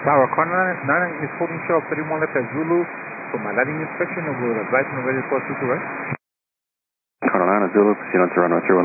Tower Conrad 9 is holding short 31 left at Zulu for my landing inspection and will advise when ready for 2 right. Conrad 9 Zulu, proceed on to runway 31.